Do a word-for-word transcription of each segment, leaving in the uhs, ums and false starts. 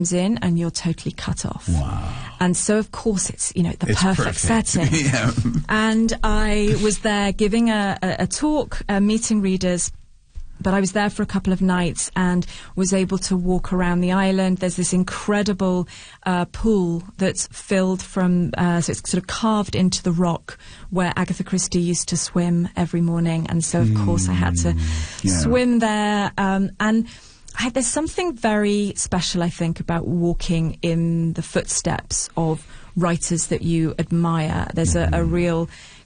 in and you're totally cut off. Wow. And so, of course, it's, you know, the It's perfect, perfect. setting. Yeah. And I was there giving a, a, a talk, uh, meeting readers, but I was there for a couple of nights and was able to walk around the island. There's this incredible uh, pool that's filled from, uh, so it's sort of carved into the rock where Agatha Christie used to swim every morning. And so, of mm, course, I had to yeah. swim there. Um, and I, there's something very special, I think, about walking in the footsteps of writers that you admire. There's mm. a, a real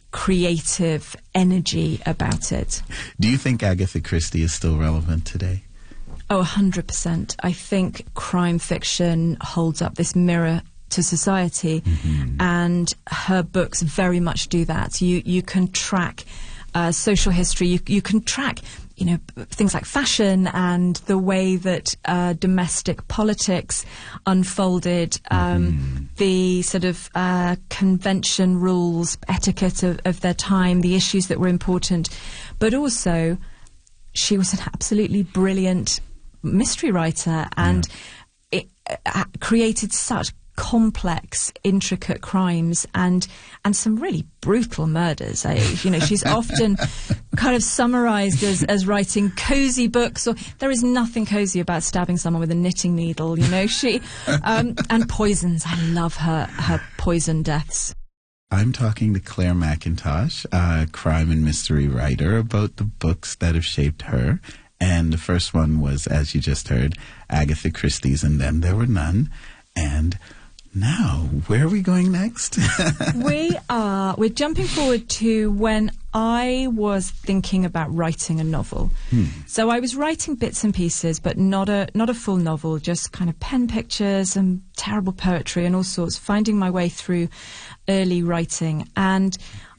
creative energy about it. Do you think Agatha Christie is still relevant today? Oh, one hundred percent. I think crime fiction holds up this mirror to society, mm-hmm. and her books very much do that. You you can track uh, social history. You you can track, you know, things like fashion and the way that uh, domestic politics unfolded, um, mm. the sort of uh, convention rules, etiquette of, of their time, the issues that were important. But also, she was an absolutely brilliant mystery writer, and yeah. it uh, created such complex, intricate crimes and and some really brutal murders. I, you know, she's often kind of summarised as, as writing cosy books, or there is nothing cosy about stabbing someone with a knitting needle. You know, she um, and poisons. I love her her poison deaths. I'm talking to Claire Mackintosh, a crime and mystery writer, about the books that have shaped her. And the first one was, as you just heard, Agatha Christie's And Then There Were None. And now, where are we going next? we are, we're jumping forward to when I was thinking about writing a novel. Hmm. So I was writing bits and pieces, but not a not a full novel, just kind of pen pictures and terrible poetry and all sorts, finding my way through early writing. And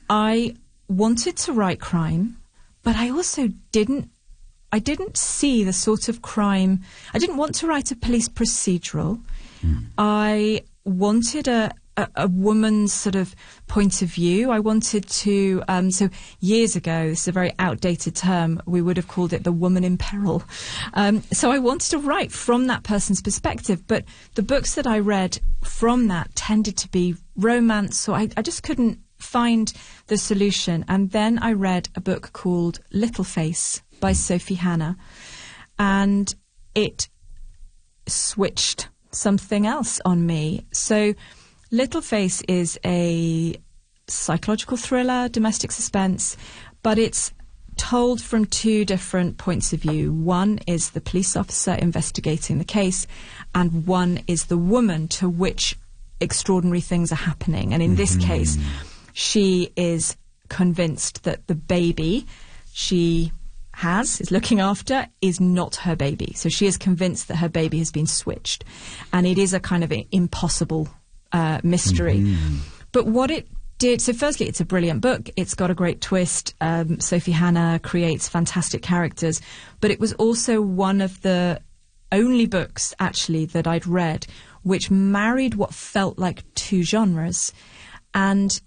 I wanted to write crime, but I also didn't, I didn't see the sort of crime, I didn't want to write a police procedural. Hmm. I wanted a, a, a woman's sort of point of view. I wanted to, um, so years ago, this is a very outdated term, we would have called it the woman in peril. Um, so I wanted to write from that person's perspective, but the books that I read from that tended to be romance, so I, I just couldn't find the solution. And then I read a book called Little Face by Sophie Hannah, and it switched something else on me. So Little Face is a psychological thriller, domestic suspense, but it's told from two different points of view. One is the police officer investigating the case, and one is the woman to which extraordinary things are happening. And in mm-hmm. this case, she is convinced that the baby she has, is looking after, is not her baby. So she is convinced that her baby has been switched. And it is a kind of a impossible uh, mystery. Mm-hmm. But what it did, so firstly, it's a brilliant book. It's got a great twist. Um, Sophie Hannah creates fantastic characters. But it was also one of the only books, actually, that I'd read which married what felt like two genres. And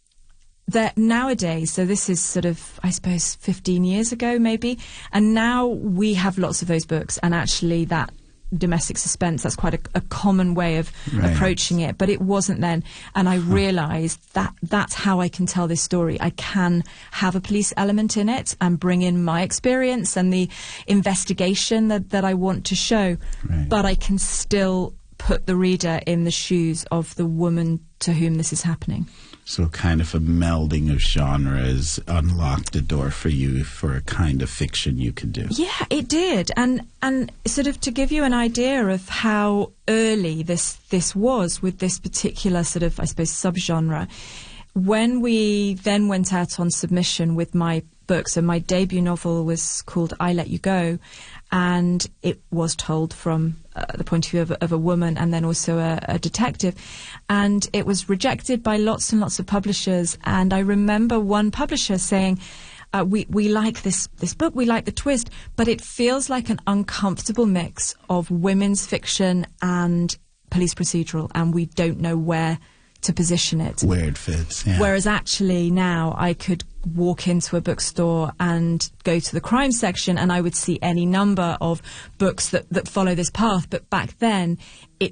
that nowadays, so this is sort of, I suppose, fifteen years ago maybe, and now we have lots of those books, and actually that domestic suspense, that's quite a, a common way of right. approaching it, but it wasn't then. And I realised that that's how I can tell this story. I can have a police element in it and bring in my experience and the investigation that, that I want to show, right. but I can still put the reader in the shoes of the woman to whom this is happening. So kind of a melding of genres unlocked a door for you for a kind of fiction you could do. Yeah, it did. And and sort of to give you an idea of how early this this was with this particular sort of, I suppose, subgenre, when we then went out on submission with my book, so my debut novel was called I Let You Go, and it was told from uh, the point of view of, of a woman and then also a, a detective, and it was rejected by lots and lots of publishers. And I remember one publisher saying, uh, we, we like this, this book, we like the twist, but it feels like an uncomfortable mix of women's fiction and police procedural, and we don't know where to position it. Where it fits, yeah. Whereas actually now I could walk into a bookstore and go to the crime section and I would see any number of books that, that follow this path. But back then, it